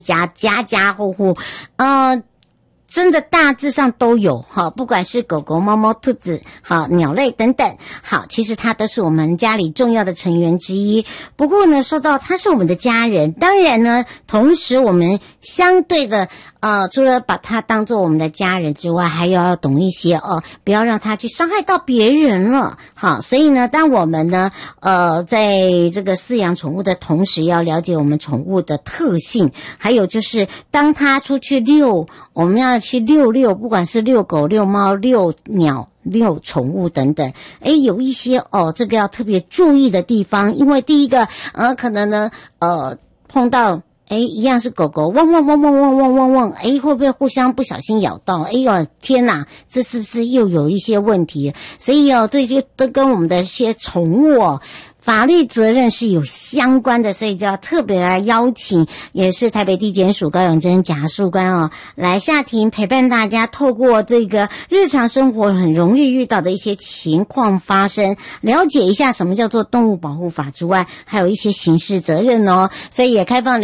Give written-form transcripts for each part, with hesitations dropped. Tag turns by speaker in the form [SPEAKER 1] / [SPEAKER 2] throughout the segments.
[SPEAKER 1] 家户户，真的大致上都有哈，不管是狗狗、猫猫、兔子，好鸟类等等，好，其实它都是我们家里重要的成员之一。不过呢，说到它是我们的家人，当然呢，同时我们相对的除了把它当做我们的家人之外，还要懂一些不要让它去伤害到别人了。好，所以呢，当我们呢在这个饲养宠物的同时，要了解我们宠物的特性，还有就是当它出去遛，我们要去遛，不管是遛狗、遛猫、遛鸟、遛宠物等等，有一些这个要特别注意的地方，因为第一个可能呢碰到一样是狗狗汪汪汪汪汪汪汪汪，会不会互相不小心咬到？哎呦天哪，这是不是又有一些问题？所以这些都跟我们的一些宠物法律责任是有相关的，所以就要特别来邀请，也是台北地检署高永贞检察事官来下庭陪伴大家，透过这个日常生活很容易遇到的一些情况发生，了解一下什么叫做动物保护法之外，还有一些刑事责任所以也开放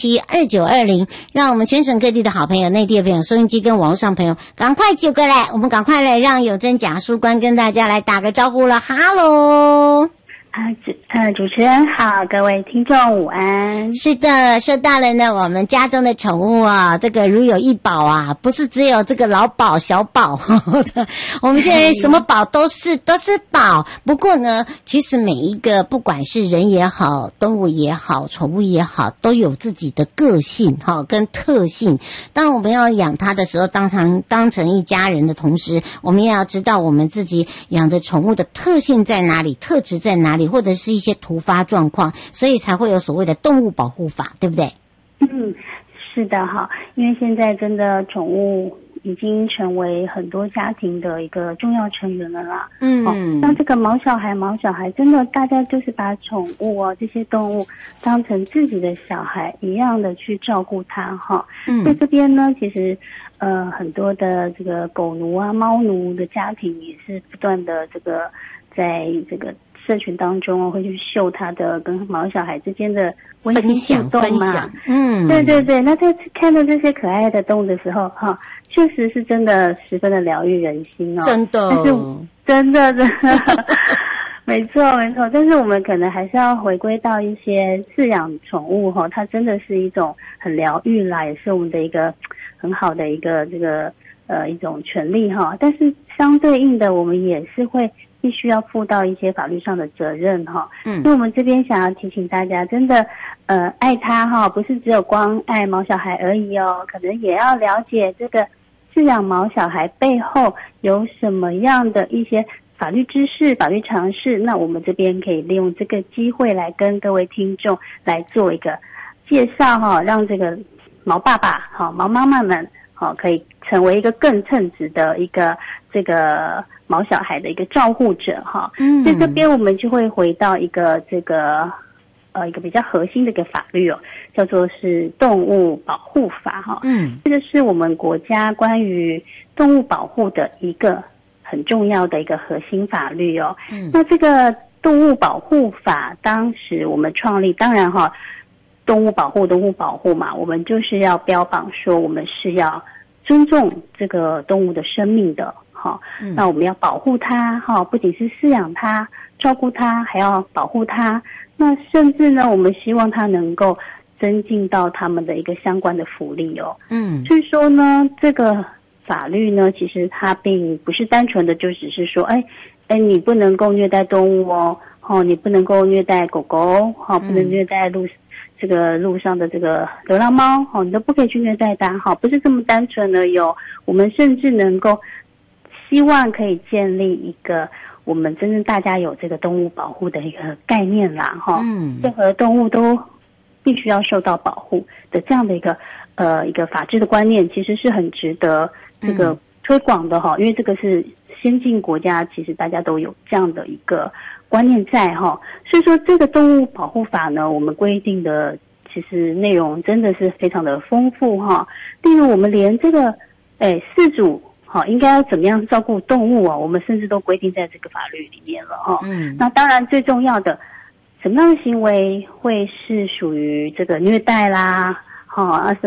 [SPEAKER 1] 02372920，让我们全省各地的好朋友、内地的朋友、收音机跟网络上朋友赶快就过来，我们赶快来让永贞检察事官跟大家来打个招呼了。哈喽。
[SPEAKER 2] 主持人好，各位听众午安。
[SPEAKER 1] 是的，说到了呢，我们家中的宠物这个如有一宝不是只有这个老宝小宝我们现在什么宝都是宝。不过呢，其实每一个不管是人也好，动物也好，宠物也好，都有自己的个性跟特性。当我们要养它的时候，当成一家人的同时，我们也要知道我们自己养的宠物的特性在哪里，特质在哪里，或者是一些突发状况，所以才会有所谓的动物保护法，对不对？
[SPEAKER 2] 是的哈，因为现在真的宠物已经成为很多家庭的一个重要成员了啦。那这个毛小孩真的大家就是把宠物这些动物当成自己的小孩一样的去照顾它哈。在这边呢，其实很多的这个狗奴猫奴的家庭也是不断的这个在这个社群当中会去秀他的跟毛小孩之间的温馨互动嘛。对，那在看到这些可爱的动物的时候确实是真的十分的疗愈人心
[SPEAKER 1] 真的，
[SPEAKER 2] 但是真的没错，但是我们可能还是要回归到一些饲养宠物它真的是一种很疗愈啦，也是我们的一个很好的一个这个一种权利但是相对应的我们也是会必须要负到一些法律上的责任所以我们这边想要提醒大家，真的爱它不是只有光爱毛小孩而已可能也要了解这个饲养毛小孩背后有什么样的一些法律知识、法律常识。那我们这边可以利用这个机会来跟各位听众来做一个介绍让这个毛爸爸毛妈妈们可以成为一个更称职的一个这个毛小孩的一个照护者所以这边我们就会回到一个这个一个比较核心的一个法律叫做是动物保护法这个是我们国家关于动物保护的一个很重要的一个核心法律那这个动物保护法当时我们创立，当然动物保护嘛，我们就是要标榜说我们是要尊重这个动物的生命的那我们要保护它不仅是饲养它、照顾它，还要保护它。那甚至呢，我们希望它能够增进到他们的一个相关的福利所以说呢，这个法律呢，其实它并不是单纯的就只是说你不能够虐待动物你不能够虐待狗狗不能虐待这个路上的这个流浪猫你都不可以去虐待它不是这么单纯的我们甚至能够希望可以建立一个我们真正大家有这个动物保护的一个概念啦任何动物都必须要受到保护的这样的一个法治的观念，其实是很值得这个推广的因为这个是先进国家，其实大家都有这样的一个观念在所以说这个动物保护法呢，我们规定的其实内容真的是非常的丰富例如我们连这个饲主应该要怎么样照顾动物我们甚至都规定在这个法律里面了那当然最重要的，什么样的行为会是属于这个虐待啦哈